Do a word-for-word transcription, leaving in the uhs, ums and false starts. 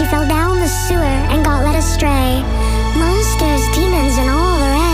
She fell down the sewer and got let us